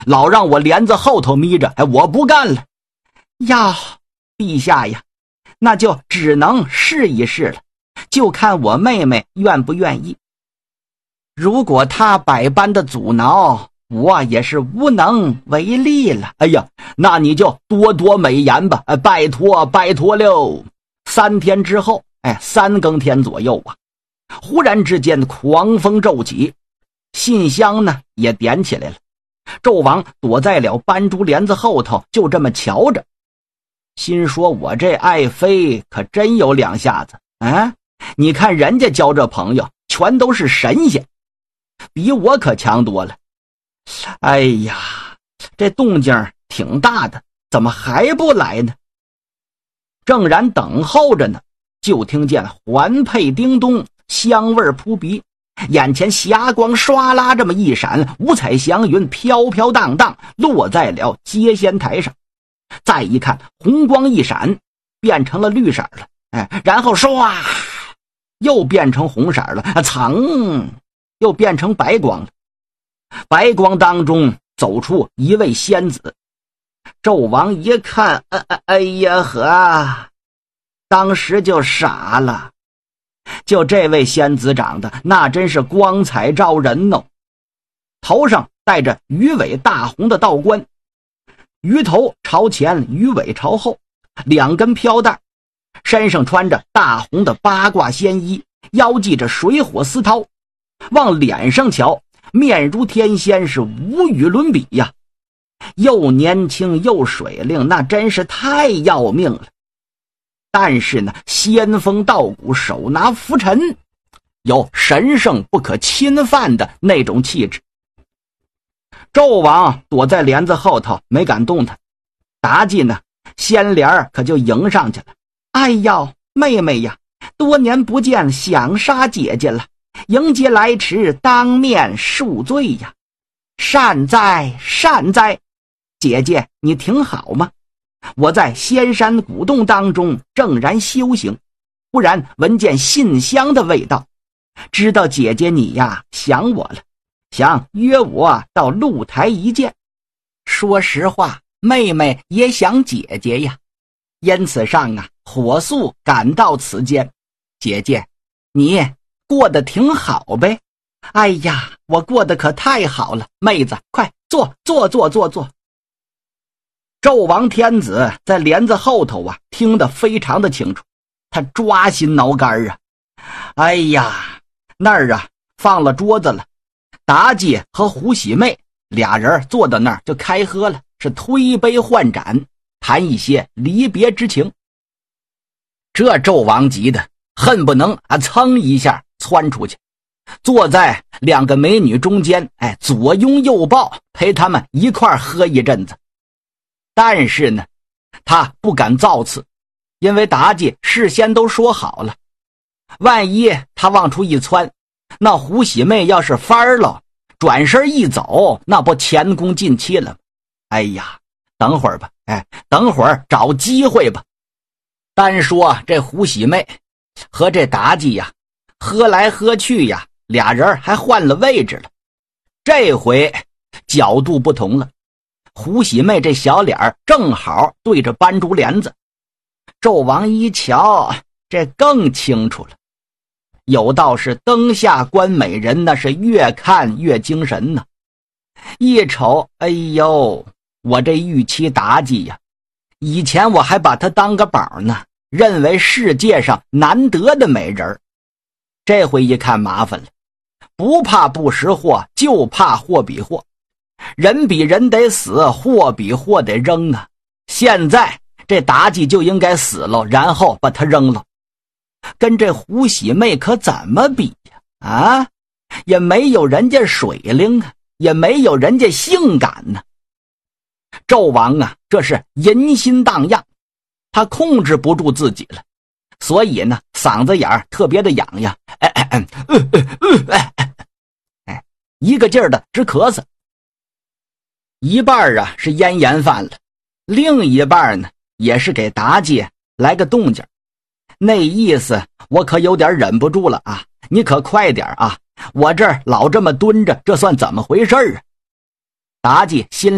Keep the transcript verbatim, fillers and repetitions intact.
老让我帘子后头眯着，哎，我不干了。呀，陛下呀，那就只能试一试了，就看我妹妹愿不愿意。如果她百般的阻挠，我也是无能为力了。哎呀，那你就多多美言吧，哎，拜托拜托喽。三天之后，哎，三更天左右啊，忽然之间狂风骤起，信箱呢也点起来了。纣王躲在了斑竹帘子后头，就这么瞧着，心说我这爱妃可真有两下子啊！你看人家交这朋友全都是神仙，比我可强多了。哎呀，这动静挺大的，怎么还不来呢？正然等候着呢，就听见环佩叮咚，香味扑鼻，眼前霞光唰啦这么一闪，五彩祥云飘飘荡荡落在了接仙台上。再一看，红光一闪，变成了绿色了，哎，然后唰又变成红色了，噌又变成白光了。白光当中走出一位仙子。纣王一看，哎哎哎呀呵，当时就傻了。就这位仙子长得那真是光彩照人哦，头上戴着鱼尾大红的道冠，鱼头朝前，鱼尾朝后，两根飘带，身上穿着大红的八卦仙衣，腰系着水火丝绦，往脸上瞧，面如天仙，是无与伦比呀，又年轻又水灵，那真是太要命了。但是呢，仙风道骨，手拿拂尘，有神圣不可侵犯的那种气质。纣王躲在帘子后头没敢动弹，妲己呢，仙莲可就迎上去了。哎呀，妹妹呀，多年不见，想杀姐姐了，迎接来迟，当面恕罪呀。善哉善哉，姐姐你挺好吗？我在仙山古洞当中正然修行，忽然闻见信香的味道，知道姐姐你呀想我了，想约我到露台一见。说实话，妹妹也想姐姐呀，因此上啊火速赶到此间。姐姐你过得挺好呗？哎呀，我过得可太好了，妹子快坐坐坐坐坐。纣王天子在帘子后头啊，听得非常的清楚，他抓心挠肝啊。哎呀，那儿啊放了桌子了，妲己和胡喜妹俩人坐到那儿就开喝了，是推杯换盏，谈一些离别之情。这纣王急的恨不能啊噌一下窜出去，坐在两个美女中间，哎，左拥右抱，陪他们一块喝一阵子。但是呢，他不敢造次，因为妲己事先都说好了，万一他往出一窜，那胡喜妹要是翻了，转身一走，那不前功尽弃了吗？哎呀，等会儿吧，哎，等会儿找机会吧。单说这胡喜妹和这妲己呀，喝来喝去呀，俩人还换了位置了。这回角度不同了，胡喜妹这小脸正好对着斑竹帘子，纣王一瞧，这更清楚了。有道是灯下观美人，那是越看越精神呢。一瞅，哎呦，我这玉妻妲己呀，以前我还把她当个宝呢，认为世界上难得的美人，这回一看麻烦了，不怕不识货，就怕货比货。人比人得死，货比货得扔啊！现在这妲己就应该死了，然后把她扔了。跟这胡喜妹可怎么比呀？啊，也没有人家水灵啊，也没有人家性感呢。纣王啊，这是淫心荡漾，他控制不住自己了，所以呢，嗓子眼儿特别的痒痒，哎哎哎，呃呃哎哎哎，一个劲儿的直咳嗽。一半啊是咽炎犯了，另一半呢也是给妲己来个动静，那意思我可有点忍不住了啊，你可快点啊，我这儿老这么蹲着，这算怎么回事啊？妲己心里